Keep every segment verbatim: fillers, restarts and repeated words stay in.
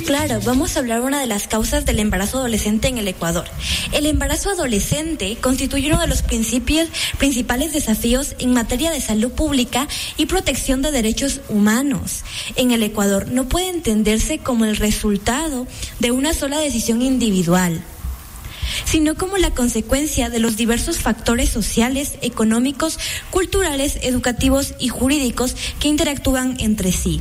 Claro, vamos a hablar de una de las causas del embarazo adolescente en el Ecuador. El embarazo adolescente constituye uno de los principios, principales desafíos en materia de salud pública y protección de derechos humanos. En el Ecuador no puede entenderse como el resultado de una sola decisión individual, sino como la consecuencia de los diversos factores sociales, económicos, culturales, educativos y jurídicos que interactúan entre sí.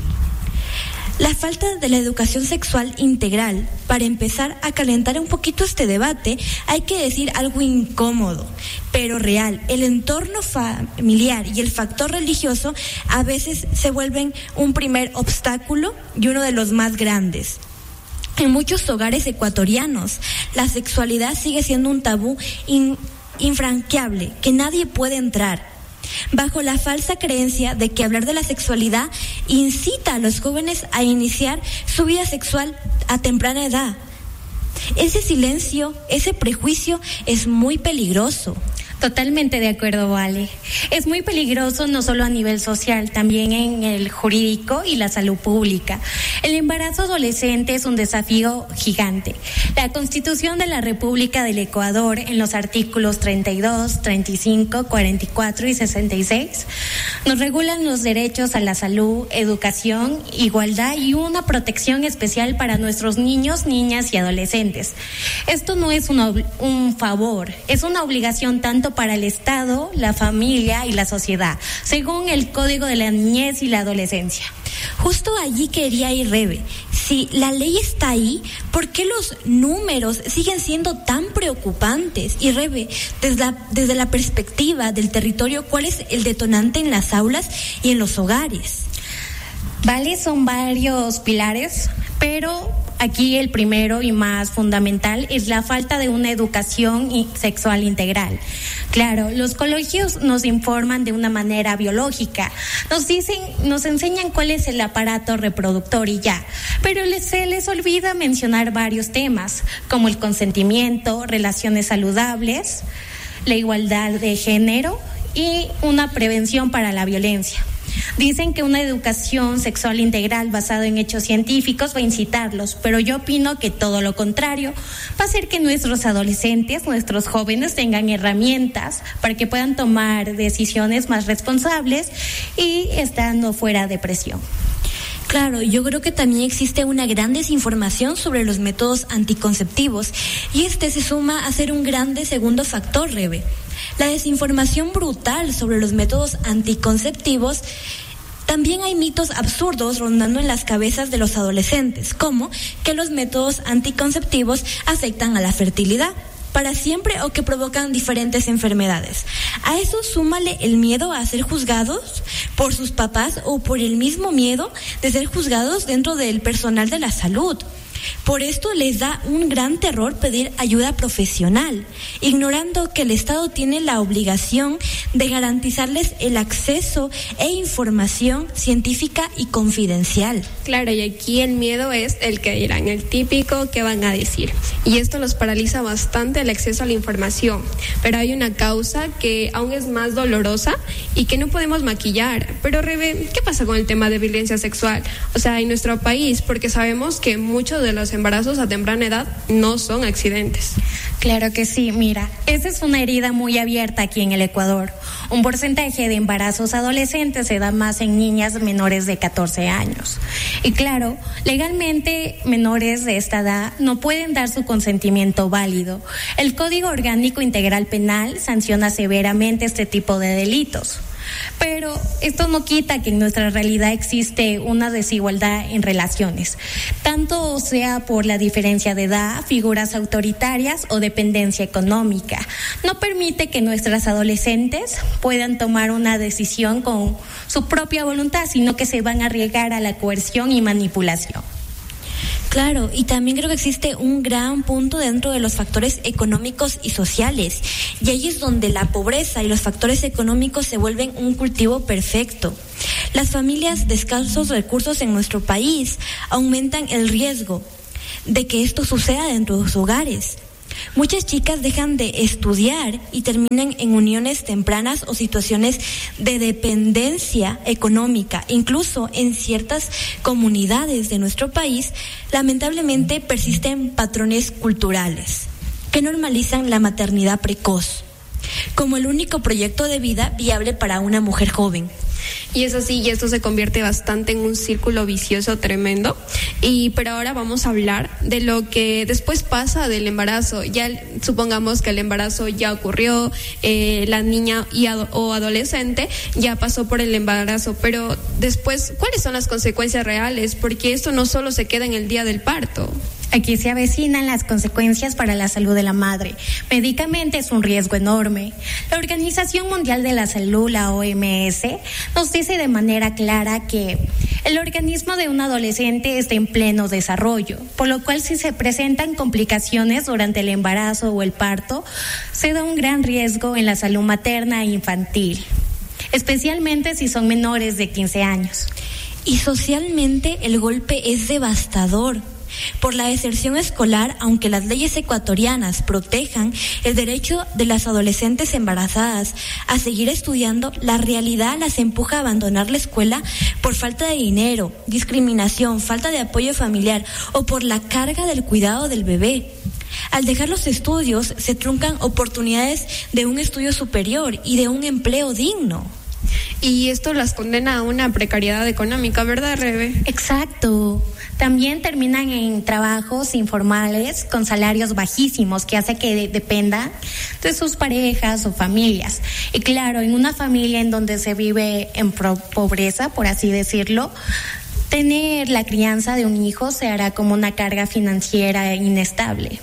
La falta de la educación sexual integral, para empezar a calentar un poquito este debate, hay que decir algo incómodo, pero real. El entorno familiar y el factor religioso a veces se vuelven un primer obstáculo y uno de los más grandes. En muchos hogares ecuatorianos, la sexualidad sigue siendo un tabú in, infranqueable, que nadie puede entrar, bajo la falsa creencia de que hablar de la sexualidad incita a los jóvenes a iniciar su vida sexual a temprana edad. Ese silencio, ese prejuicio es muy peligroso. Totalmente de acuerdo, Vale. Es muy peligroso no solo a nivel social, también en el jurídico y la salud pública. El embarazo adolescente es un desafío gigante. La Constitución de la República del Ecuador, en los artículos treinta y dos, treinta y cinco, cuarenta y cuatro y sesenta y seis, nos regulan los derechos a la salud, educación, igualdad y una protección especial para nuestros niños, niñas y adolescentes. Esto no es una, un favor, es una obligación tanto para el Estado, la familia y la sociedad, según el Código de la Niñez y la Adolescencia. Justo allí quería ir, Rebe. Si la ley está ahí, ¿por qué los números siguen siendo tan preocupantes? Y Rebe, desde la, desde la perspectiva del territorio, ¿cuál es el detonante en las aulas y en los hogares? Vale, son varios pilares, pero aquí el primero y más fundamental es la falta de una educación sexual integral. Claro, los colegios nos informan de una manera biológica, nos dicen, nos enseñan cuál es el aparato reproductor y ya, pero les, se les olvida mencionar varios temas, como el consentimiento, relaciones saludables, la igualdad de género y una prevención para la violencia. Dicen que una educación sexual integral basada en hechos científicos va a incitarlos, pero yo opino que todo lo contrario, va a hacer que nuestros adolescentes, nuestros jóvenes tengan herramientas para que puedan tomar decisiones más responsables y estando fuera de presión. Claro, yo creo que también existe una gran desinformación sobre los métodos anticonceptivos y este se suma a ser un grande segundo factor, Rebe. La desinformación brutal sobre los métodos anticonceptivos. También hay mitos absurdos rondando en las cabezas de los adolescentes, como que los métodos anticonceptivos afectan a la fertilidad para siempre o que provocan diferentes enfermedades. A eso súmale el miedo a ser juzgados por sus papás o por el mismo miedo de ser juzgados dentro del personal de la salud. Por esto les da un gran terror pedir ayuda profesional, ignorando que el Estado tiene la obligación de garantizarles el acceso e información científica y confidencial. Claro, y aquí el miedo es el que dirán, el típico que van a decir. Y esto los paraliza bastante el acceso a la información. Pero hay una causa que aún es más dolorosa y que no podemos maquillar. Pero Rebe, ¿qué pasa con el tema de violencia sexual? O sea, en nuestro país, porque sabemos que muchos de los embarazos a temprana edad no son accidentes. Claro que sí, mira, esa es una herida muy abierta aquí en el Ecuador. Un porcentaje de embarazos adolescentes se da más en niñas menores de catorce años. Y claro, legalmente menores de esta edad no pueden dar su consentimiento válido. El Código Orgánico Integral Penal sanciona severamente este tipo de delitos. Pero esto no quita que en nuestra realidad existe una desigualdad en relaciones, tanto sea por la diferencia de edad, figuras autoritarias o dependencia económica. No permite que nuestras adolescentes puedan tomar una decisión con su propia voluntad, sino que se van a arriesgar a la coerción y manipulación. Claro, y también creo que existe un gran punto dentro de los factores económicos y sociales, y ahí es donde la pobreza y los factores económicos se vuelven un cultivo perfecto. Las familias de escasos recursos en nuestro país aumentan el riesgo de que esto suceda dentro de sus hogares. Muchas chicas dejan de estudiar y terminan en uniones tempranas o situaciones de dependencia económica. Incluso en ciertas comunidades de nuestro país, lamentablemente persisten patrones culturales que normalizan la maternidad precoz como el único proyecto de vida viable para una mujer joven. Y es así, y esto se convierte bastante en un círculo vicioso tremendo. Y pero ahora vamos a hablar de lo que después pasa del embarazo. Ya supongamos que el embarazo ya ocurrió, eh, la niña y ado- o adolescente ya pasó por el embarazo, pero después, ¿cuáles son las consecuencias reales? Porque esto no solo se queda en el día del parto. Aquí se avecinan las consecuencias para la salud de la madre. Médicamente es un riesgo enorme. La Organización Mundial de la Salud, la O M S, nos dice de manera clara que el organismo de un adolescente está en pleno desarrollo, por lo cual si se presentan complicaciones durante el embarazo o el parto, se da un gran riesgo en la salud materna e infantil, especialmente si son menores de quince años. Y socialmente el golpe es devastador. Por la deserción escolar, aunque las leyes ecuatorianas protejan el derecho de las adolescentes embarazadas a seguir estudiando, la realidad las empuja a abandonar la escuela por falta de dinero, discriminación, falta de apoyo familiar o por la carga del cuidado del bebé. Al dejar los estudios, se truncan oportunidades de un estudio superior y de un empleo digno. Y esto las condena a una precariedad económica, ¿verdad, Rebe? Exacto. También terminan en trabajos informales con salarios bajísimos que hace que de- dependan de sus parejas o familias. Y claro, en una familia en donde se vive en pro- pobreza, por así decirlo, tener la crianza de un hijo se hará como una carga financiera inestable.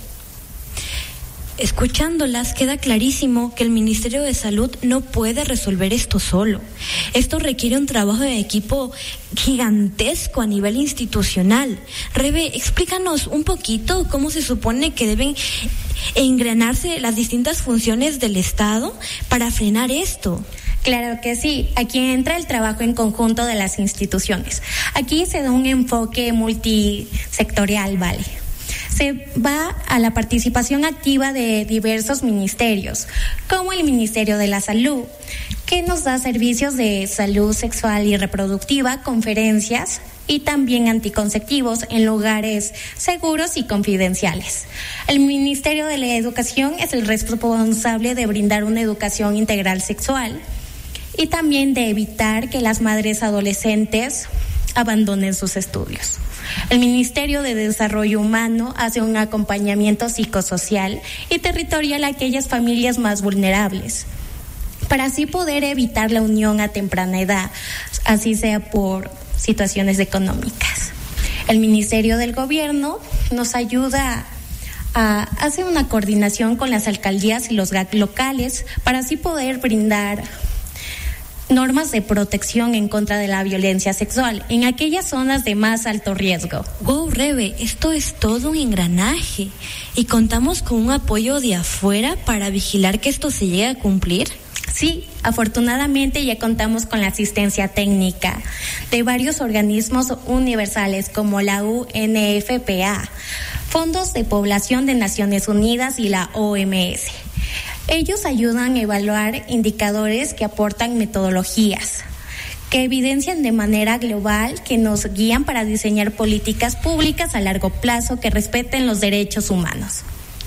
Escuchándolas queda clarísimo que el Ministerio de Salud no puede resolver esto solo. Esto requiere un trabajo de equipo gigantesco a nivel institucional. Rebe, explícanos un poquito cómo se supone que deben engranarse las distintas funciones del Estado para frenar esto. Claro que sí, aquí entra el trabajo en conjunto de las instituciones. Aquí se da un enfoque multisectorial, ¿vale? Se va a la participación activa de diversos ministerios, como el Ministerio de la Salud, que nos da servicios de salud sexual y reproductiva, conferencias y también anticonceptivos en lugares seguros y confidenciales. El Ministerio de la Educación es el responsable de brindar una educación integral sexual y también de evitar que las madres adolescentes abandonen sus estudios. El Ministerio de Desarrollo Humano hace un acompañamiento psicosocial y territorial a aquellas familias más vulnerables, para así poder evitar la unión a temprana edad, así sea por situaciones económicas. El Ministerio del Gobierno nos ayuda a hacer una coordinación con las alcaldías y los G A C locales para así poder brindar normas de protección en contra de la violencia sexual en aquellas zonas de más alto riesgo. Wow, Rebe, esto es todo un engranaje. ¿Y contamos con un apoyo de afuera para vigilar que esto se llegue a cumplir? Sí, afortunadamente ya contamos con la asistencia técnica de varios organismos universales como la U N F P A, Fondos de Población de Naciones Unidas y la O M S. Ellos ayudan a evaluar indicadores que aportan metodologías, que evidencian de manera global, que nos guían para diseñar políticas públicas a largo plazo que respeten los derechos humanos.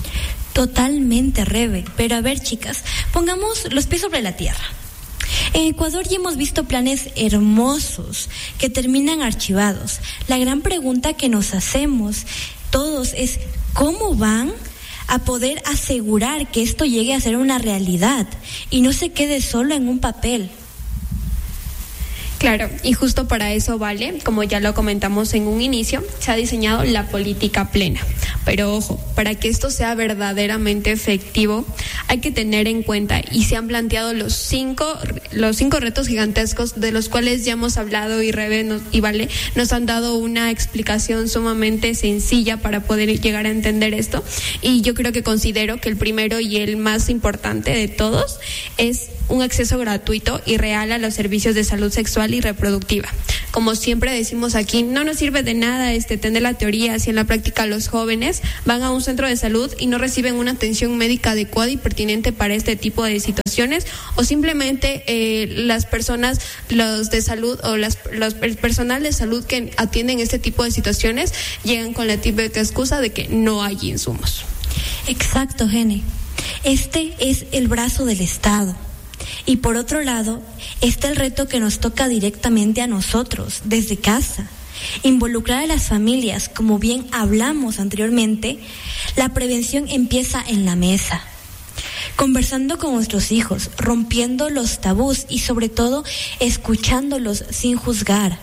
Totalmente, Rebe. Pero a ver, chicas, pongamos los pies sobre la tierra. En Ecuador ya hemos visto planes hermosos que terminan archivados. La gran pregunta que nos hacemos todos es ¿cómo van a poder asegurar que esto llegue a ser una realidad y no se quede solo en un papel? Claro, y justo para eso, vale, como ya lo comentamos en un inicio, se ha diseñado la política plena. Pero ojo, para que esto sea verdaderamente efectivo, hay que tener en cuenta y se han planteado los cinco, los cinco retos gigantescos de los cuales ya hemos hablado y Rebe nos, y Vale nos han dado una explicación sumamente sencilla para poder llegar a entender esto. Y yo creo que considero que el primero y el más importante de todos es un acceso gratuito y real a los servicios de salud sexual y reproductiva, como siempre decimos aquí, no nos sirve de nada este tener la teoría si en la práctica los jóvenes van a un centro de salud y no reciben una atención médica adecuada y pertinente para este tipo de situaciones, o simplemente eh, las personas, los de salud o las, los, el personal de salud que atienden este tipo de situaciones llegan con la típica excusa de que no hay insumos. Exacto, Gene. Este es el brazo del Estado. Y por otro lado, está el reto que nos toca directamente a nosotros, desde casa. Involucrar a las familias, como bien hablamos anteriormente, la prevención empieza en la mesa. Conversando con nuestros hijos, rompiendo los tabús y sobre todo escuchándolos sin juzgar.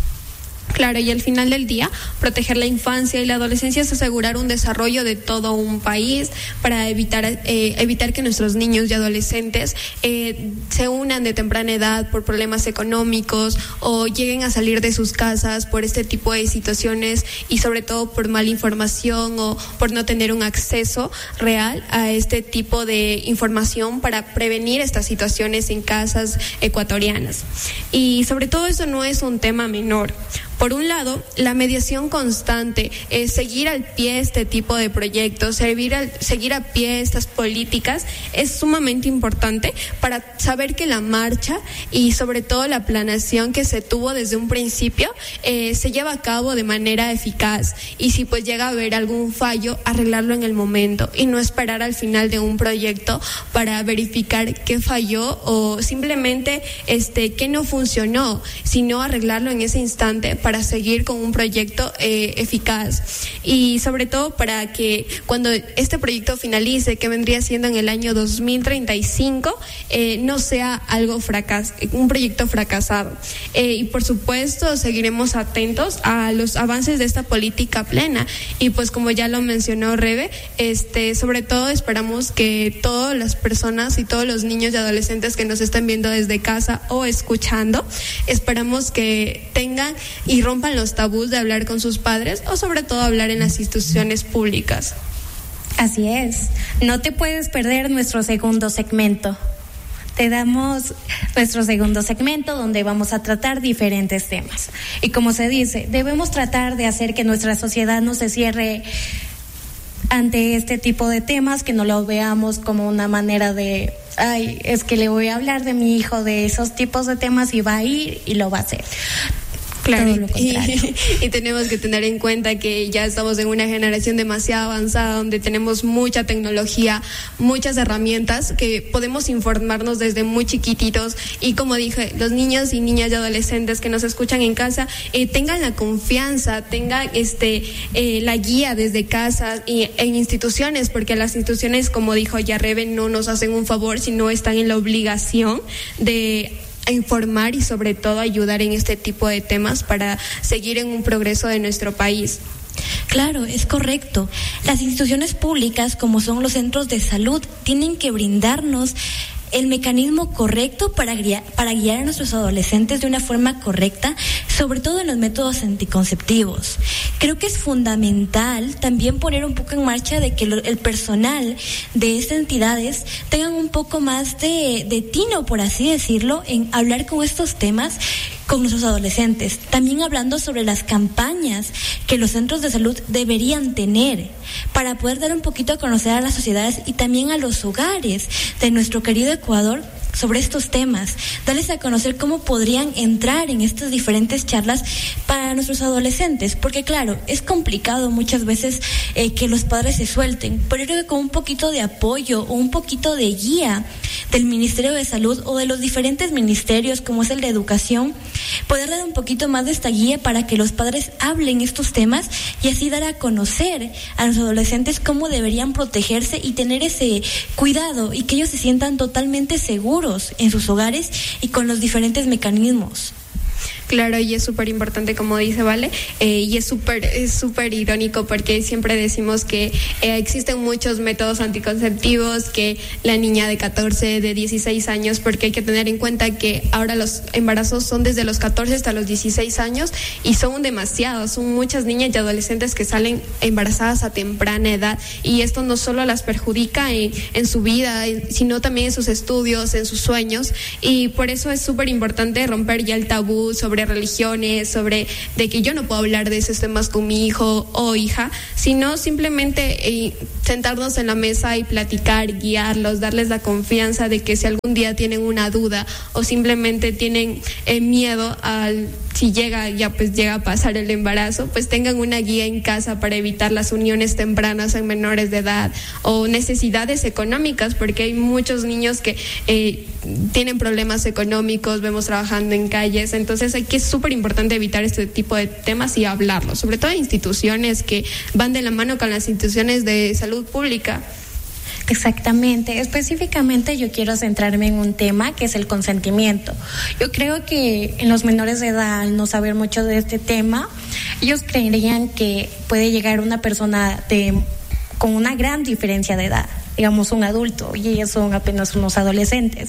Claro, y al final del día, proteger la infancia y la adolescencia es asegurar un desarrollo de todo un país para evitar eh, evitar que nuestros niños y adolescentes eh, se unan de temprana edad por problemas económicos o lleguen a salir de sus casas por este tipo de situaciones y sobre todo por mala información o por no tener un acceso real a este tipo de información para prevenir estas situaciones en casas ecuatorianas. Y sobre todo eso no es un tema menor. Por un lado, la mediación constante, eh, seguir al pie este tipo de proyectos, servir al, seguir a pie estas políticas es sumamente importante para saber que la marcha y sobre todo la planeación que se tuvo desde un principio eh, se lleva a cabo de manera eficaz, y si pues llega a haber algún fallo, arreglarlo en el momento y no esperar al final de un proyecto para verificar qué falló o simplemente este qué no funcionó, sino arreglarlo en ese instante para seguir con un proyecto eh, eficaz, y sobre todo para que cuando este proyecto finalice, que vendría siendo en el año dos mil treinta y cinco, eh, no sea algo fracas, un proyecto fracasado. Eh, y por supuesto seguiremos atentos a los avances de esta política plena, y pues como ya lo mencionó Rebe, este sobre todo esperamos que todas las personas y todos los niños y adolescentes que nos están viendo desde casa o escuchando, esperamos que tengan y rompan los tabús de hablar con sus padres o sobre todo hablar en las instituciones públicas. Así es, no te puedes perder nuestro segundo segmento. Te damos nuestro segundo segmento donde vamos a tratar diferentes temas. Y como se dice, debemos tratar de hacer que nuestra sociedad no se cierre ante este tipo de temas, que no lo veamos como una manera de, ay, es que le voy a hablar de mi hijo de esos tipos de temas y va a ir y lo va a hacer. Claro, y, y tenemos que tener en cuenta que ya estamos en una generación demasiado avanzada donde tenemos mucha tecnología, muchas herramientas que podemos informarnos desde muy chiquititos, y como dije, los niños y niñas y adolescentes que nos escuchan en casa eh, tengan la confianza, tengan este eh, la guía desde casa y en instituciones, porque las instituciones, como dijo ya Rebe, no nos hacen un favor, sino están en la obligación de a informar y sobre todo ayudar en este tipo de temas para seguir en un progreso de nuestro país. Claro, es correcto. Las instituciones públicas, como son los centros de salud, tienen que brindarnos el mecanismo correcto para guiar, para guiar a nuestros adolescentes de una forma correcta, sobre todo en los métodos anticonceptivos. Creo que es fundamental también poner un poco en marcha de que lo, el personal de estas entidades tengan un poco más de, de tino, por así decirlo, en hablar con estos temas con nuestros adolescentes. También hablando sobre las campañas que los centros de salud deberían tener para poder dar un poquito a conocer a las sociedades y también a los hogares de nuestro querido Ecuador sobre estos temas, darles a conocer cómo podrían entrar en estas diferentes charlas para nuestros adolescentes, porque claro, es complicado muchas veces eh, que los padres se suelten, pero yo creo que con un poquito de apoyo o un poquito de guía del Ministerio de Salud o de los diferentes ministerios como es el de Educación, poder dar un poquito más de esta guía para que los padres hablen estos temas y así dar a conocer a los adolescentes cómo deberían protegerse y tener ese cuidado y que ellos se sientan totalmente seguros en sus hogares y con los diferentes mecanismos. Claro, y es súper importante, como dice Vale, eh, y es súper es súper irónico porque siempre decimos que eh, existen muchos métodos anticonceptivos, que la niña de catorce, de dieciséis años, porque hay que tener en cuenta que ahora los embarazos son desde los catorce hasta los dieciséis años y son demasiados, son muchas niñas y adolescentes que salen embarazadas a temprana edad, y esto no solo las perjudica en, en su vida, sino también en sus estudios, en sus sueños, y por eso es súper importante romper ya el tabú sobre sobre religiones, sobre de que yo no puedo hablar de esos temas con mi hijo o hija, sino simplemente eh, sentarnos en la mesa y platicar, guiarlos, darles la confianza de que si algún día tienen una duda o simplemente tienen eh, miedo al si llega ya pues llega a pasar el embarazo, pues tengan una guía en casa para evitar las uniones tempranas en menores de edad o necesidades económicas, porque hay muchos niños que eh, tienen problemas económicos, vemos trabajando en calles, entonces hay que es súper importante evitar este tipo de temas y hablarlos, sobre todo en instituciones que van de la mano con las instituciones de salud pública. Exactamente. Específicamente yo quiero centrarme en un tema que es el consentimiento. Yo creo que en los menores de edad, al no saber mucho de este tema, ellos creerían que puede llegar una persona de, con una gran diferencia de edad, digamos un adulto, y ellos son apenas unos adolescentes,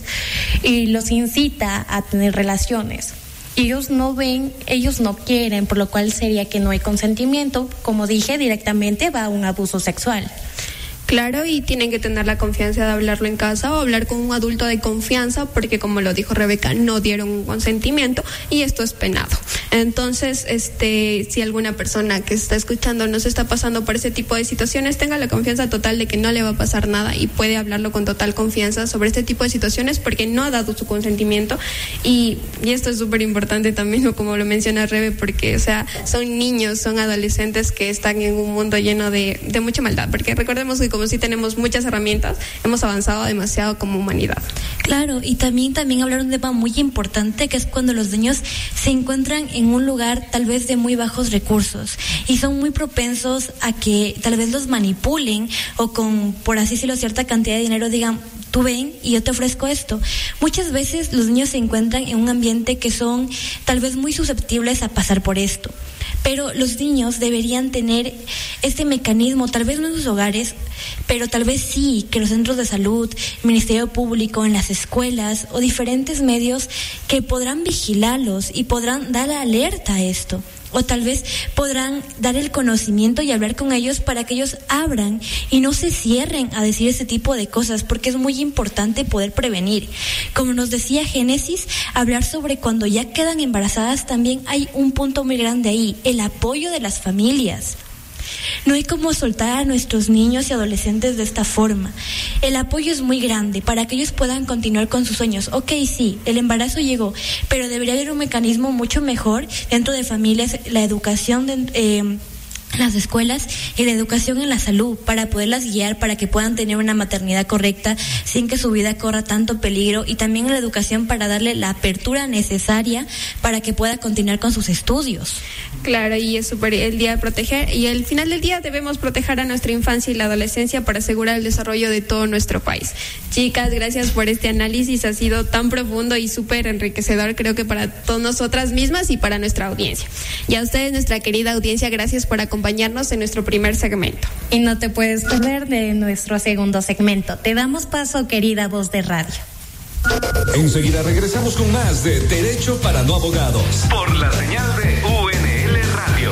y los incita a tener relaciones. Ellos no ven, ellos no quieren, por lo cual sería que no hay consentimiento. Como dije, directamente va a un abuso sexual. Claro, y tienen que tener la confianza de hablarlo en casa o hablar con un adulto de confianza, porque como lo dijo Rebeca, no dieron un consentimiento y esto es penado. Entonces, este, si alguna persona que está escuchando nos está pasando por ese tipo de situaciones, tenga la confianza total de que no le va a pasar nada y puede hablarlo con total confianza sobre este tipo de situaciones porque no ha dado su consentimiento. Y, y esto es súper importante también, como lo menciona Rebe, porque, o sea, son niños, son adolescentes que están en un mundo lleno de, de mucha maldad, porque recordemos que como sí tenemos muchas herramientas, hemos avanzado demasiado como humanidad. Claro, y también, también hablar de un tema muy importante, que es cuando los niños se encuentran en un lugar tal vez de muy bajos recursos y son muy propensos a que tal vez los manipulen o con, por así decirlo, cierta cantidad de dinero digan, tú ven y yo te ofrezco esto. Muchas veces los niños se encuentran en un ambiente que son tal vez muy susceptibles a pasar por esto. Pero los niños deberían tener este mecanismo, tal vez no en sus hogares, pero tal vez sí, que los centros de salud, Ministerio Público, en las escuelas o diferentes medios que podrán vigilarlos y podrán dar alerta a esto. O tal vez podrán dar el conocimiento y hablar con ellos para que ellos abran y no se cierren a decir ese tipo de cosas, porque es muy importante poder prevenir. Como nos decía Génesis, hablar sobre cuando ya quedan embarazadas también hay un punto muy grande ahí, el apoyo de las familias. No hay como soltar a nuestros niños y adolescentes de esta forma. El apoyo es muy grande para que ellos puedan continuar con sus sueños. Ok, sí, el embarazo llegó, pero debería haber un mecanismo mucho mejor dentro de familias, la educación de... Eh, las escuelas y la educación en la salud para poderlas guiar para que puedan tener una maternidad correcta sin que su vida corra tanto peligro, y también la educación para darle la apertura necesaria para que pueda continuar con sus estudios. Claro, y es súper el día de proteger, y al final del día debemos proteger a nuestra infancia y la adolescencia para asegurar el desarrollo de todo nuestro país. Chicas, gracias por este análisis, ha sido tan profundo y súper enriquecedor, creo que para todas nosotras mismas y para nuestra audiencia. Y a ustedes, nuestra querida audiencia, gracias por acompañarnos acompañarnos en nuestro primer segmento. Y no te puedes perder de nuestro segundo segmento. Te damos paso, querida voz de radio. Enseguida regresamos con más de Derecho para No Abogados por la señal de U N L Radio.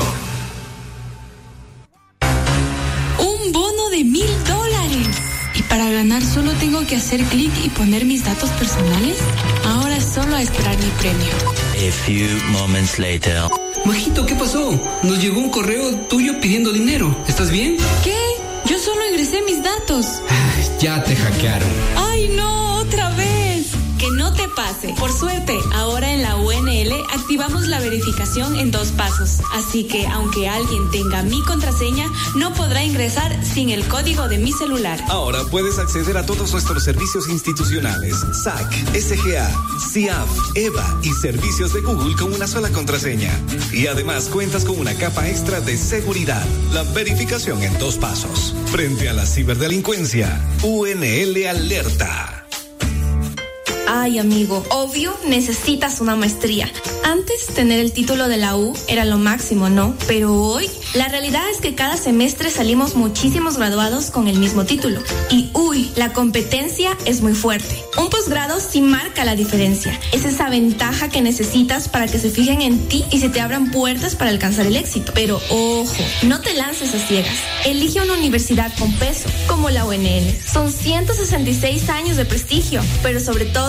Un bono de mil dólares. ¿Y para ganar solo tengo que hacer clic y poner mis datos personales? Ahora solo a esperar mi premio. A few moments later. Majito, ¿qué pasó? Nos llegó un correo tuyo pidiendo dinero. ¿Estás bien? ¿Qué? Yo solo ingresé mis datos. Ay, ya te hackearon. ¡Ay, no! ¡Otra vez! Que no te pase. Por suerte, ahora en la U N L activamos la verificación en dos pasos. Así que, aunque alguien tenga mi contraseña, no podrá ingresar sin el código de mi celular. Ahora puedes acceder a todos nuestros servicios institucionales, S A C, S G A, C I A F, EVA y servicios de Google con una sola contraseña. Y además cuentas con una capa extra de seguridad, la verificación en dos pasos. Frente a la ciberdelincuencia, U N L alerta. Ay, amigo, obvio necesitas una maestría. Antes, tener el título de la U era lo máximo, ¿no? Pero hoy, la realidad es que cada semestre salimos muchísimos graduados con el mismo título. Y uy, la competencia es muy fuerte. Un posgrado sí marca la diferencia. Es esa ventaja que necesitas para que se fijen en ti y se te abran puertas para alcanzar el éxito. Pero ojo, no te lances a ciegas. Elige una universidad con peso, como la U N L. Son ciento sesenta y seis años de prestigio, pero sobre todo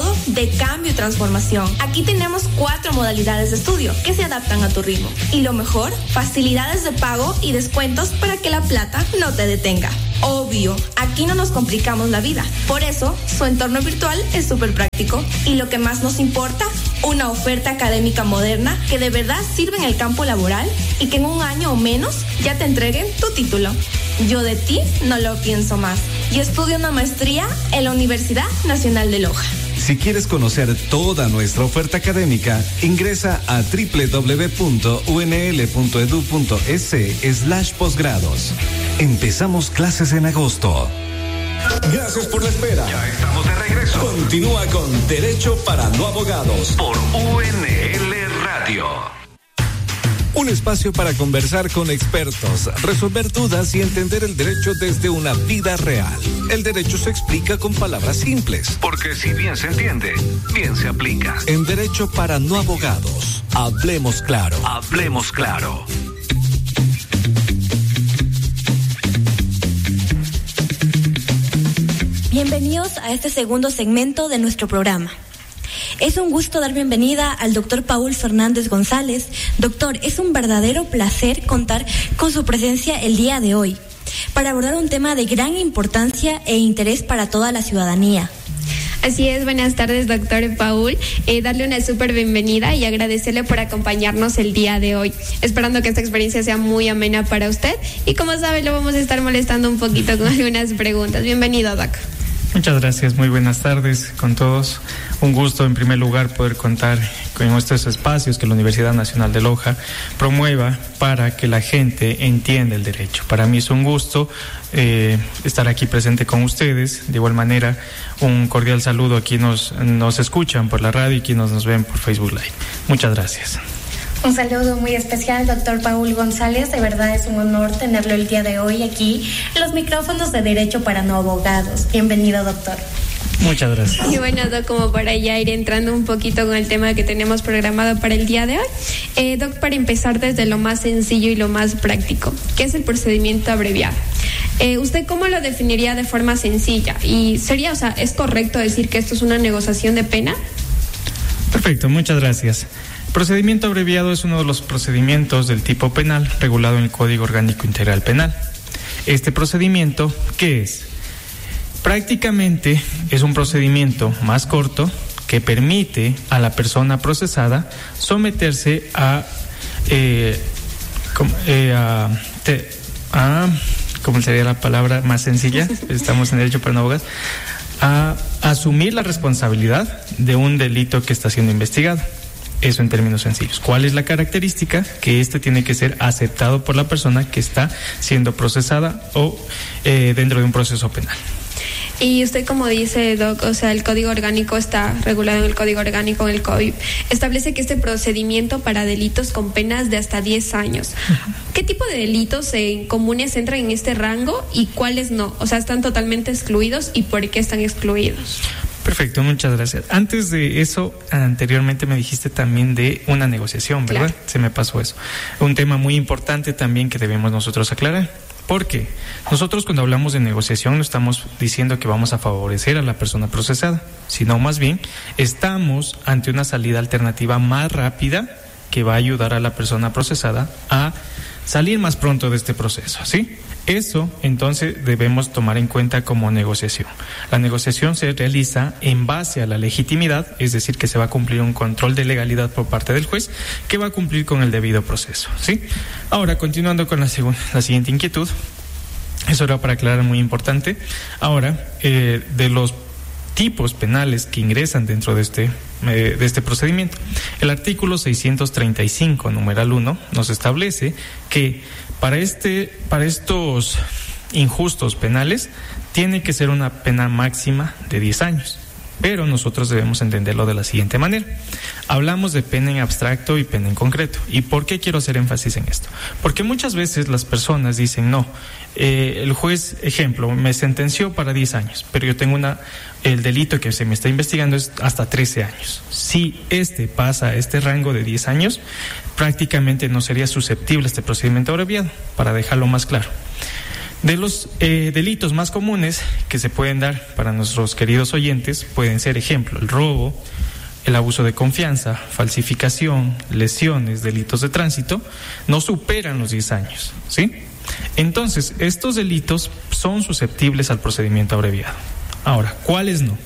método de cambio y transformación. Aquí tenemos cuatro modalidades de estudio que se adaptan a tu ritmo. Y lo mejor, facilidades de pago y descuentos para que la plata no te detenga. Obvio, aquí no nos complicamos la vida. Por eso, su entorno virtual es súper práctico. Y lo que más nos importa, una oferta académica moderna que de verdad sirve en el campo laboral y que en un año o menos ya te entreguen tu título. Yo de ti no lo pienso más. Y estudio una maestría en la Universidad Nacional de Loja. Si quieres conocer toda nuestra oferta académica, ingresa a doble u doble u doble u punto u n l punto e d u punto e s slash posgrados. Empezamos clases en agosto. Gracias por la espera. Ya estamos de regreso. Continúa con Derecho para No Abogados por U N L Radio. Un espacio para conversar con expertos, resolver dudas y entender el derecho desde una vida real. El derecho se explica con palabras simples, porque si bien se entiende, bien se aplica. En Derecho para No Abogados, hablemos claro. Hablemos claro. Bienvenidos a este segundo segmento de nuestro programa. Es un gusto dar bienvenida al doctor Paul Fernández González. Doctor, es un verdadero placer contar con su presencia el día de hoy para abordar un tema de gran importancia e interés para toda la ciudadanía. Así es, buenas tardes, doctor Paul. Eh, darle una súper bienvenida y agradecerle por acompañarnos el día de hoy, esperando que esta experiencia sea muy amena para usted. Y como sabe, lo vamos a estar molestando un poquito con algunas preguntas. Bienvenido, doc. Muchas gracias, muy buenas tardes con todos. Un gusto en primer lugar poder contar con estos espacios que la Universidad Nacional de Loja promueva para que la gente entienda el derecho. Para mí es un gusto eh, estar aquí presente con ustedes. De igual manera, un cordial saludo a quienes nos, nos escuchan por la radio y quienes nos ven por Facebook Live. Muchas gracias. Un saludo muy especial, doctor Paul González. De verdad es un honor tenerlo el día de hoy aquí en los micrófonos de Derecho para No Abogados. Bienvenido, doctor. Muchas gracias. Y bueno, doc, como para ya ir entrando un poquito con el tema que tenemos programado para el día de hoy, eh, doc, para empezar desde lo más sencillo y lo más práctico, ¿qué es el procedimiento abreviado? Eh, ¿Usted cómo lo definiría de forma sencilla? Y sería, o sea, ¿es correcto decir que esto es una negociación de pena? Perfecto, muchas gracias. Procedimiento abreviado es uno de los procedimientos del tipo penal regulado en el Código Orgánico Integral Penal. Este procedimiento, ¿qué es? Prácticamente es un procedimiento más corto que permite a la persona procesada someterse a, eh, eh, a, te, a ¿cómo sería la palabra más sencilla? Estamos en Derecho para No Abogados. A asumir la responsabilidad de un delito que está siendo investigado. Eso en términos sencillos. ¿Cuál es la característica? Que este tiene que ser aceptado por la persona que está siendo procesada o eh, dentro de un proceso penal. Y usted, como dice, doc, o sea, el Código Orgánico está regulado en el Código Orgánico, en el COVID, establece que este procedimiento para delitos con penas de hasta diez años. ¿Qué tipo de delitos eh, comunes entran en este rango y cuáles no? O sea, ¿están totalmente excluidos y por qué están excluidos? Perfecto, muchas gracias. Antes de eso, anteriormente me dijiste también de una negociación, ¿verdad? Claro. Se me pasó eso. Un tema muy importante también que debemos nosotros aclarar. ¿Por qué? Nosotros cuando hablamos de negociación no estamos diciendo que vamos a favorecer a la persona procesada, sino más bien estamos ante una salida alternativa más rápida que va a ayudar a la persona procesada a salir más pronto de este proceso, ¿sí? Eso, entonces, debemos tomar en cuenta como negociación. La negociación se realiza en base a la legitimidad, es decir, que se va a cumplir un control de legalidad por parte del juez, que va a cumplir con el debido proceso, ¿sí? Ahora, continuando con la, segunda, la siguiente inquietud, eso era para aclarar muy importante. Ahora, eh, de los tipos penales que ingresan dentro de este, eh, de este procedimiento, el artículo seiscientos treinta y cinco, numeral uno, nos establece que Para este, para estos injustos penales, tiene que ser una pena máxima de diez años. Pero nosotros debemos entenderlo de la siguiente manera. Hablamos de pena en abstracto y pena en concreto. ¿Y por qué quiero hacer énfasis en esto? Porque muchas veces las personas dicen, no, eh, el juez, ejemplo, me sentenció para diez años, pero yo tengo una, el delito que se me está investigando es hasta trece años. Si este pasa a este rango de diez años, prácticamente no sería susceptible a este procedimiento abreviado, para dejarlo más claro. De los eh, delitos más comunes que se pueden dar para nuestros queridos oyentes pueden ser, ejemplo, el robo, el abuso de confianza, falsificación, lesiones, delitos de tránsito, no superan los diez años, ¿sí? Entonces, estos delitos son susceptibles al procedimiento abreviado. Ahora, ¿cuáles no?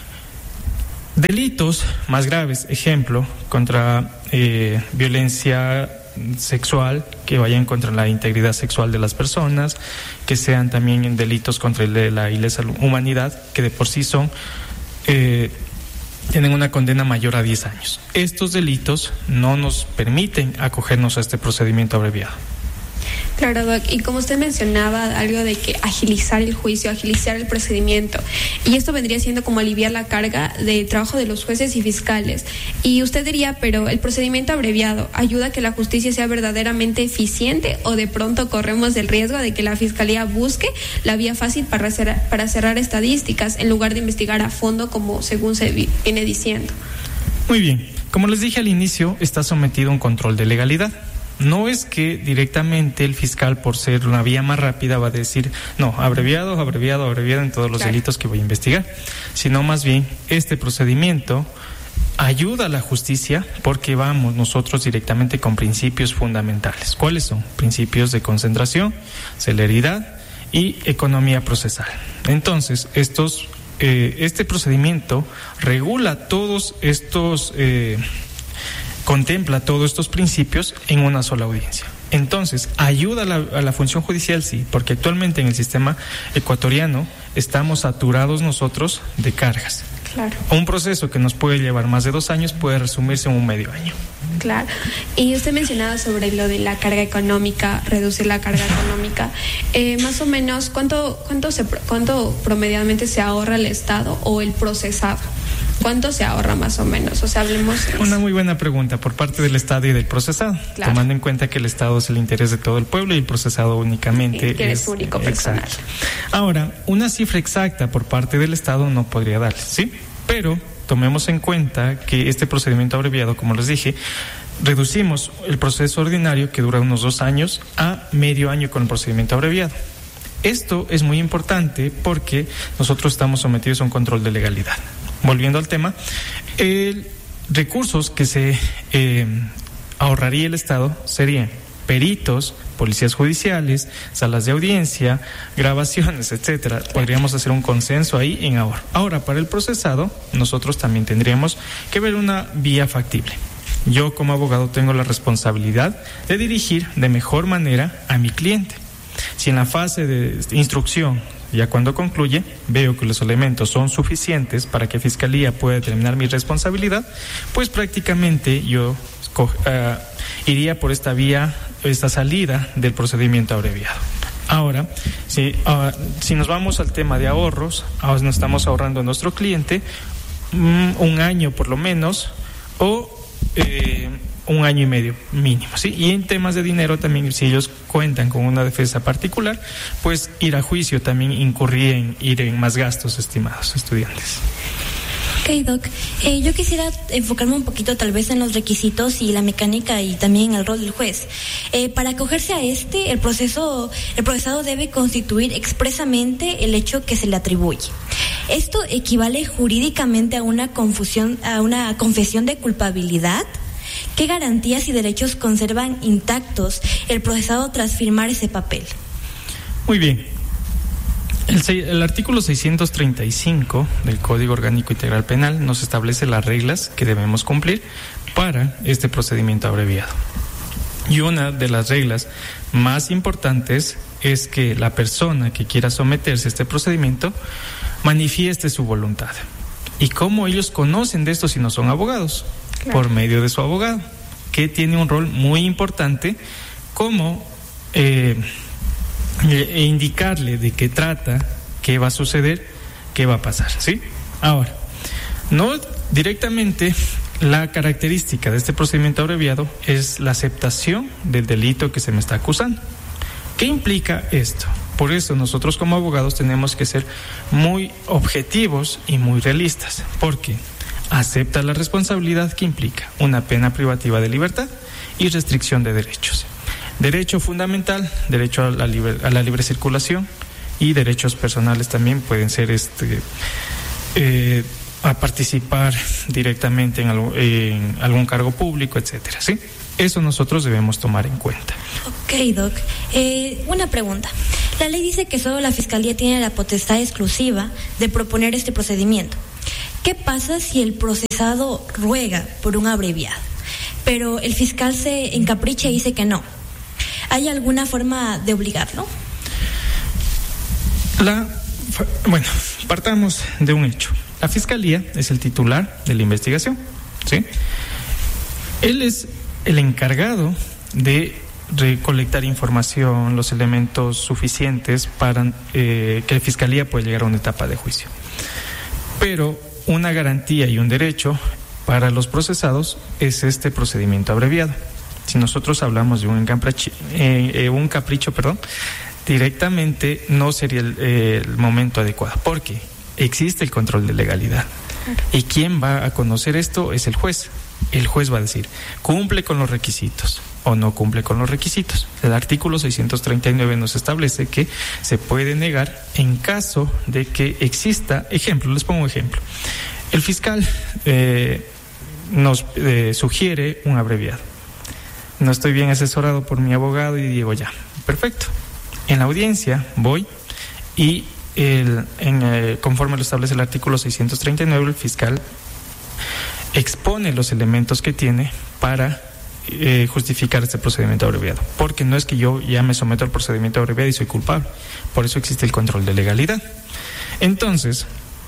Delitos más graves, ejemplo, contra eh, violencia sexual, que vayan contra la integridad sexual de las personas, que sean también delitos contra la ilesa humanidad, que de por sí son, eh, tienen una condena mayor a diez años. Estos delitos no nos permiten acogernos a este procedimiento abreviado. Claro, Doc, y como usted mencionaba, algo de que agilizar el juicio, agilizar el procedimiento, y esto vendría siendo como aliviar la carga de trabajo de los jueces y fiscales. Y usted diría, pero el procedimiento abreviado ayuda a que la justicia sea verdaderamente eficiente, o de pronto corremos el riesgo de que la fiscalía busque la vía fácil para cerrar, para cerrar estadísticas en lugar de investigar a fondo, como según se viene diciendo. Muy bien, como les dije al inicio, está sometido a un control de legalidad. No es que directamente el fiscal, por ser una vía más rápida, va a decir, no, abreviado, abreviado, abreviado en todos los claro. delitos que voy a investigar, sino más bien este procedimiento ayuda a la justicia porque vamos nosotros directamente con principios fundamentales. ¿Cuáles son? Principios de concentración, celeridad y economía procesal. Entonces, estos, eh, este procedimiento regula todos estos... Eh, contempla todos estos principios en una sola audiencia. Entonces, ¿ayuda a la, a la función judicial? Sí, porque actualmente en el sistema ecuatoriano estamos saturados nosotros de cargas. Claro. Un proceso que nos puede llevar más de dos años puede resumirse en un medio año. Claro. Y usted mencionaba sobre lo de la carga económica, reducir la carga económica. Eh, más o menos, ¿cuánto, cuánto, se, cuánto promedialmente se ahorra el Estado o el procesado? ¿Cuánto se ahorra más o menos? O sea, hablemos... Una muy buena pregunta por parte del Estado y del procesado, claro. tomando en cuenta que el Estado es el interés de todo el pueblo y el procesado únicamente interés es... único personal. Exacto. Ahora, una cifra exacta por parte del Estado no podría darse, ¿sí? Pero tomemos en cuenta que este procedimiento abreviado, como les dije, reducimos el proceso ordinario, que dura unos dos años, a medio año con el procedimiento abreviado. Esto es muy importante porque nosotros estamos sometidos a un control de legalidad. Volviendo al tema, eh, recursos que se eh, ahorraría el Estado serían peritos, policías judiciales, salas de audiencia, grabaciones, etcétera. Podríamos hacer un consenso ahí en ahorro. Ahora, para el procesado, nosotros también tendríamos que ver una vía factible. Yo, como abogado, tengo la responsabilidad de dirigir de mejor manera a mi cliente. Si en la fase de instrucción, ya cuando concluye, veo que los elementos son suficientes para que Fiscalía pueda determinar mi responsabilidad, pues prácticamente yo uh, iría por esta vía, esta salida del procedimiento abreviado. Ahora, si, uh, si nos vamos al tema de ahorros, ahora nos estamos ahorrando a nuestro cliente um, un año por lo menos, o eh, un año y medio mínimo, ¿sí? Y en temas de dinero también, si ellos cuentan con una defensa particular, pues ir a juicio también incurría en ir en más gastos, estimados estudiantes. Ok, Doc. Eh, yo quisiera enfocarme un poquito tal vez en los requisitos y la mecánica y también el rol del juez. Eh, para acogerse a este, el proceso, el procesado debe constituir expresamente el hecho que se le atribuye. Esto equivale jurídicamente a una confusión, a una confesión de culpabilidad. ¿Qué garantías y derechos conservan intactos el procesado tras firmar ese papel? Muy bien. El, el artículo seiscientos treinta y cinco del Código Orgánico Integral Penal nos establece las reglas que debemos cumplir para este procedimiento abreviado. Y una de las reglas más importantes es que la persona que quiera someterse a este procedimiento manifieste su voluntad. ¿Y cómo ellos conocen de esto si no son abogados? Claro. Por medio de su abogado, que tiene un rol muy importante como eh, e indicarle de qué trata, qué va a suceder, qué va a pasar, ¿sí? Ahora, no directamente la característica de este procedimiento abreviado es la aceptación del delito que se me está acusando. ¿Qué implica esto? Por eso nosotros como abogados tenemos que ser muy objetivos y muy realistas, porque acepta la responsabilidad que implica una pena privativa de libertad y restricción de derechos. Derecho fundamental, derecho a la libre, a la libre circulación, y derechos personales también pueden ser este eh, a participar directamente en, algo, en algún cargo público, etcétera, ¿sí? Eso nosotros debemos tomar en cuenta. Ok, Doc. Eh, una pregunta. La ley dice que solo la Fiscalía tiene la potestad exclusiva de proponer este procedimiento. ¿Qué pasa si el procesado ruega por un abreviado, pero el fiscal se encapricha y dice que no? ¿Hay alguna forma de obligarlo? La, bueno, partamos de un hecho. La Fiscalía es el titular de la investigación, ¿sí? Él es el encargado de recolectar información, los elementos suficientes para eh, que la Fiscalía pueda llegar a una etapa de juicio. Pero una garantía y un derecho para los procesados es este procedimiento abreviado. Si nosotros hablamos de un, encapricho, eh, eh, un capricho, perdón, directamente no sería el, eh, el momento adecuado, porque existe el control de legalidad. Y quien va a conocer esto es el juez. El juez va a decir, ¿cumple con los requisitos o no cumple con los requisitos? El artículo seiscientos treinta y nueve nos establece que se puede negar en caso de que exista, ejemplo, les pongo un ejemplo. El fiscal eh, nos eh, sugiere un abreviado. No estoy bien asesorado por mi abogado y digo ya, perfecto. En la audiencia voy y el, en, eh, conforme lo establece el artículo seiscientos treinta y nueve, el fiscal expone los elementos que tiene para eh, justificar este procedimiento abreviado, porque no es que yo ya me someto al procedimiento abreviado y soy culpable. Por eso existe el control de legalidad. Entonces,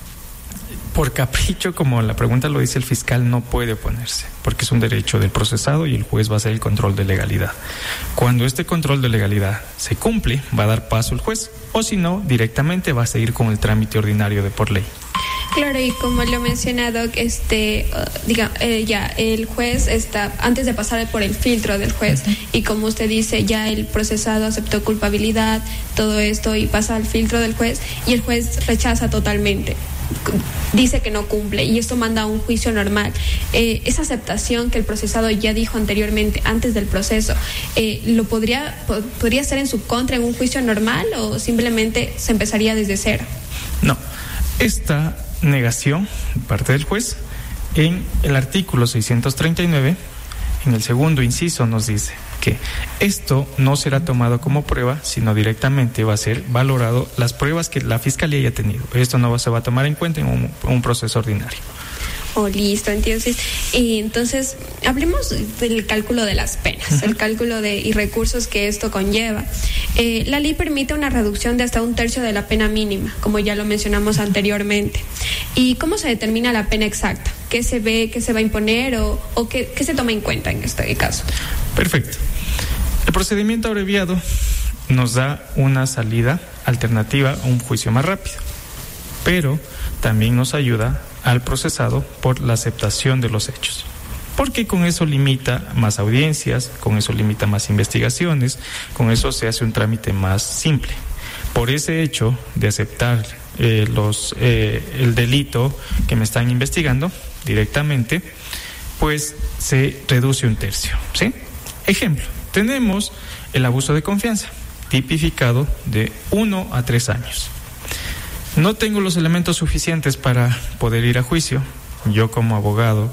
por capricho, como la pregunta lo dice, el fiscal no puede oponerse, porque es un derecho del procesado y el juez va a hacer el control de legalidad. Cuando este control de legalidad se cumple, va a dar paso el juez, o si no, directamente va a seguir con el trámite ordinario de por ley. Claro, y como lo ha mencionado, este, uh, diga, eh, ya el juez está, antes de pasar por el filtro del juez, uh-huh. y como usted dice, ya el procesado aceptó culpabilidad, todo esto, y pasa al filtro del juez, y el juez rechaza totalmente, dice que no cumple, y esto manda a un juicio normal. Eh, esa aceptación que el procesado ya dijo anteriormente, antes del proceso, eh, ¿lo podría, po- podría ser en su contra en un juicio normal o simplemente se empezaría desde cero? No, esta negación de parte del juez, en el artículo seiscientos treinta y nueve, en el segundo inciso nos dice que esto no será tomado como prueba, sino directamente va a ser valorado las pruebas que la Fiscalía haya tenido. Esto no se va a tomar en cuenta en un, un proceso ordinario. Oh, listo, entonces, eh, entonces hablemos del cálculo de las penas, uh-huh. el cálculo de y recursos que esto conlleva. Eh, la ley permite una reducción de hasta un tercio de la pena mínima, como ya lo mencionamos anteriormente. ¿Y cómo se determina la pena exacta? ¿Qué se ve, qué se va a imponer o, o qué, qué se toma en cuenta en este caso? Perfecto. El procedimiento abreviado nos da una salida alternativa a un juicio más rápido, pero también nos ayuda al procesado por la aceptación de los hechos, porque con eso limita más audiencias, con eso limita más investigaciones, con eso se hace un trámite más simple. Por ese hecho de aceptar eh, los eh, el delito que me están investigando directamente, pues se reduce un tercio, ¿sí? Ejemplo, tenemos el abuso de confianza, tipificado de uno a tres años. No tengo los elementos suficientes para poder ir a juicio. Yo como abogado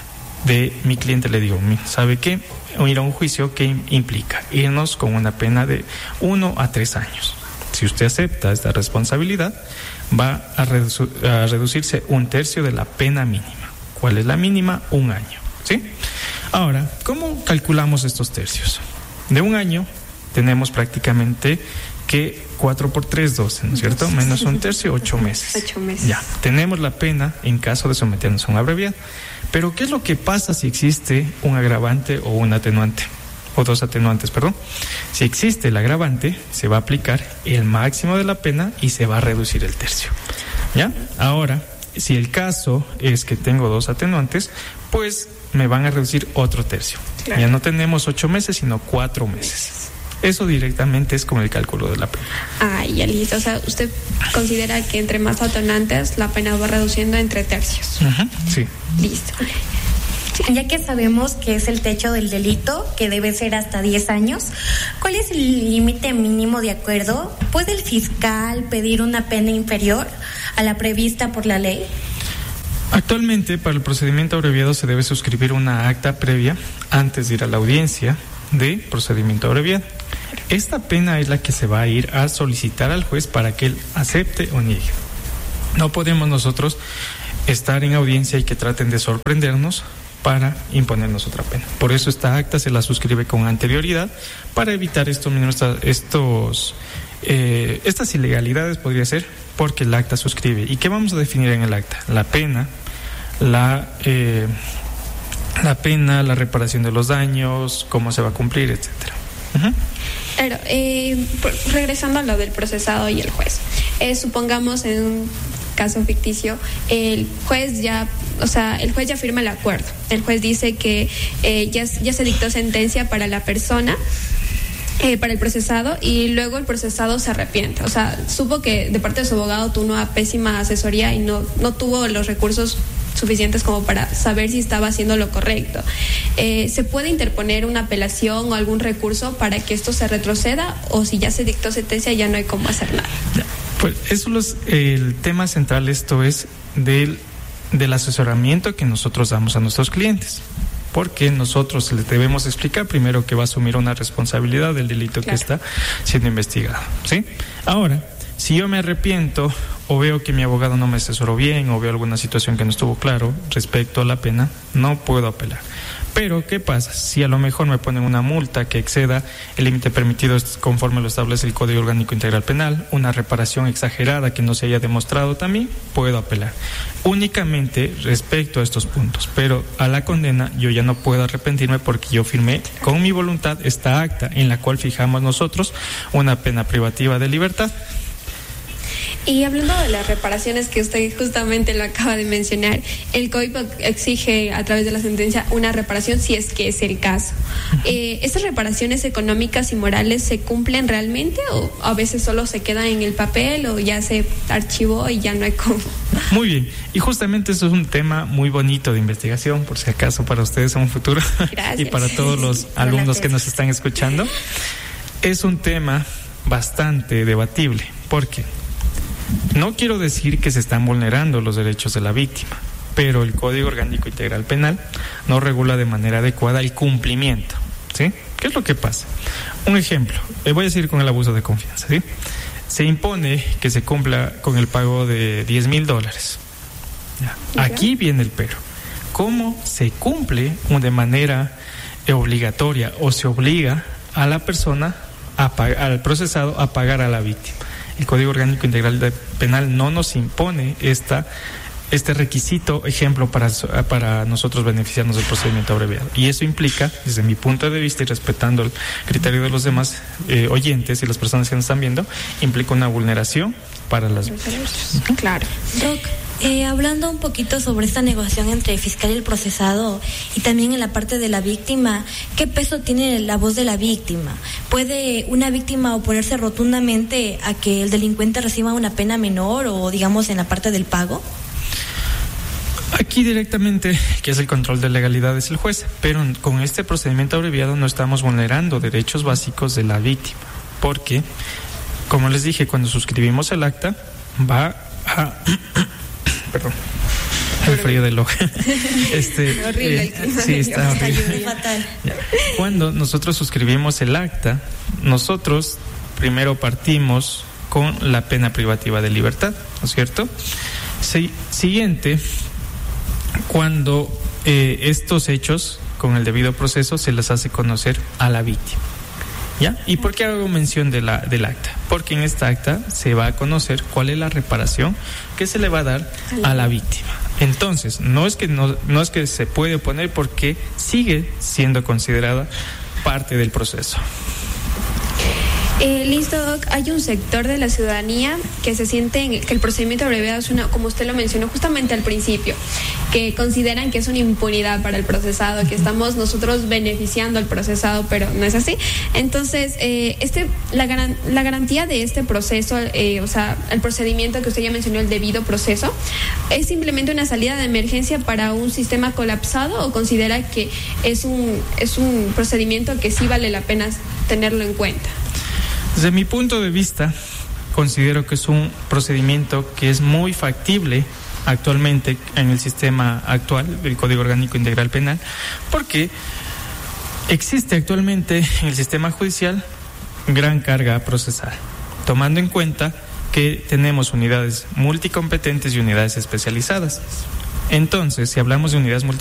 de mi cliente le digo, ¿sabe qué? Ir a un juicio, ¿qué implica? Irnos con una pena de uno a tres años. Si usted acepta esta responsabilidad, va a, redu- a reducirse un tercio de la pena mínima. ¿Cuál es la mínima? Un año, ¿sí? Ahora, ¿cómo calculamos estos tercios? De un año tenemos prácticamente que cuatro por tres, doce, ¿no es cierto? Menos un tercio, ocho meses. Ocho meses. Ya, tenemos la pena en caso de someternos a un abreviado. Pero, ¿qué es lo que pasa si existe un agravante o un atenuante? O dos atenuantes, perdón. Si existe el agravante, se va a aplicar el máximo de la pena y se va a reducir el tercio. ¿Ya? Ahora, si el caso es que tengo dos atenuantes, pues me van a reducir otro tercio. Claro. Ya no tenemos ocho meses, sino cuatro meses. Eso directamente es con el cálculo de la pena. Ah, ya listo. O sea, usted considera que entre más atenuantes la pena va reduciendo entre tercios. Uh-huh, sí. Listo. Sí, Ya que sabemos que es el techo del delito, que debe ser hasta diez años, ¿cuál es el límite mínimo de acuerdo? ¿Puede el fiscal pedir una pena inferior a la prevista por la ley? Actualmente, para el procedimiento abreviado se debe suscribir una acta previa antes de ir a la audiencia de procedimiento abreviado. Esta pena es la que se va a ir a solicitar al juez para que él acepte o niegue. No podemos nosotros estar en audiencia y que traten de sorprendernos para imponernos otra pena. Por eso esta acta se la suscribe con anterioridad para evitar estos, estos eh, estas ilegalidades, podría ser, porque el acta suscribe. ¿Y qué vamos a definir en el acta? La pena, la eh, la pena, la reparación de los daños, cómo se va a cumplir, etcétera. Uh-huh. Claro, eh, regresando a lo del procesado y el juez. Eh, supongamos en un caso ficticio, el juez ya, o sea, el juez ya firma el acuerdo. El juez dice que eh, ya, ya se dictó sentencia para la persona, eh, para el procesado, y luego el procesado se arrepiente. O sea, supo que de parte de su abogado tuvo una pésima asesoría y no, no tuvo los recursos suficientes como para saber si estaba haciendo lo correcto. Eh, ¿Se puede interponer una apelación o algún recurso para que esto se retroceda, o si ya se dictó sentencia ya no hay cómo hacer nada? Pues eso es el tema central. Esto es del, del asesoramiento que nosotros damos a nuestros clientes, porque nosotros les debemos explicar primero que va a asumir una responsabilidad del delito, claro, que está siendo investigado, ¿sí? Ahora, si yo me arrepiento o veo que mi abogado no me asesoró bien o veo alguna situación que no estuvo claro respecto a la pena, no puedo apelar. Pero, ¿qué pasa? Si a lo mejor me ponen una multa que exceda el límite permitido conforme lo establece el Código Orgánico Integral Penal, una reparación exagerada que no se haya demostrado, también puedo apelar. Únicamente respecto a estos puntos, pero a la condena yo ya no puedo arrepentirme porque yo firmé con mi voluntad esta acta en la cual fijamos nosotros una pena privativa de libertad. Y hablando de las reparaciones que usted justamente lo acaba de mencionar, el código exige a través de la sentencia una reparación si es que es el caso. Eh, ¿Estas reparaciones económicas y morales se cumplen realmente o a veces solo se quedan en el papel o ya se archivó y ya no hay cómo? Muy bien, y justamente eso es un tema muy bonito de investigación, por si acaso para ustedes en un futuro. Gracias. Y para todos los alumnos que nos están escuchando. Es un tema bastante debatible, porque no quiero decir que se están vulnerando los derechos de la víctima, pero el Código Orgánico Integral Penal no regula de manera adecuada el cumplimiento, ¿sí? ¿Qué es lo que pasa? Un ejemplo, eh, voy a decir con el abuso de confianza, ¿sí? Se impone que se cumpla con el pago de diez mil dólares. Ya. Aquí viene el pero. ¿Cómo se cumple de manera obligatoria o se obliga a la persona, a pag- al procesado, a pagar a la víctima? El Código Orgánico Integral Penal no nos impone esta, este requisito, ejemplo, para, para nosotros beneficiarnos del procedimiento abreviado. Y eso implica, desde mi punto de vista y respetando el criterio de los demás eh, oyentes y las personas que nos están viendo, implica una vulneración para las víctimas. Claro. Doc, eh, hablando un poquito sobre esta negociación entre el fiscal y el procesado y también en la parte de la víctima, ¿qué peso tiene la voz de la víctima? ¿Puede una víctima oponerse rotundamente a que el delincuente reciba una pena menor o digamos en la parte del pago? Aquí directamente, que es el control de legalidad, es el juez, pero con este procedimiento abreviado no estamos vulnerando derechos básicos de la víctima, porque, como les dije, cuando suscribimos el acta, va a... Perdón, el frío del ojo. Este, horrible, eh, sí, está horrible. Fatal. Cuando nosotros suscribimos el acta, nosotros primero partimos con la pena privativa de libertad, ¿no es cierto? Sí, siguiente, cuando eh, estos hechos, con el debido proceso, se les hace conocer a la víctima. ¿Ya? ¿Y por qué hago mención de la, del acta? Porque en esta acta se va a conocer cuál es la reparación que se le va a dar a la víctima. Entonces, no es que no, no es que se puede oponer porque sigue siendo considerada parte del proceso. Eh, listo, Doc. Hay un sector de la ciudadanía que se siente en, que el procedimiento abreviado es una, como usted lo mencionó justamente al principio, que consideran que es una impunidad para el procesado, que estamos nosotros beneficiando al procesado, pero no es así. Entonces, eh, este, la, garan, la garantía de este proceso, eh, o sea, el procedimiento que usted ya mencionó, el debido proceso, ¿es simplemente una salida de emergencia para un sistema colapsado o considera que es un, es un procedimiento que sí vale la pena tenerlo en cuenta? Desde mi punto de vista, considero que es un procedimiento que es muy factible actualmente en el sistema actual del Código Orgánico Integral Penal, porque existe actualmente en el sistema judicial gran carga procesal, tomando en cuenta que tenemos unidades multicompetentes y unidades especializadas. Entonces, si hablamos de unidades multicompetentes,